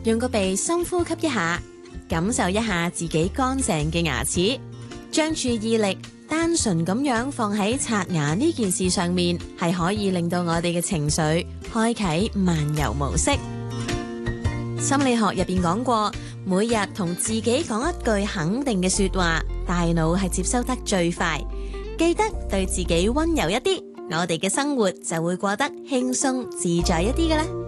用個鼻深呼吸一下，感受一下自己乾淨嘅牙齒，將注意力單純咁樣放喺刷牙呢件事上面，係可以令到我哋嘅情緒開啟漫遊模式。心理學入邊講過，每日同自己講一句肯定嘅說話，大腦係接收得最快。記得對自己溫柔一啲，我哋嘅生活就會過得輕鬆自在一啲㗎喇。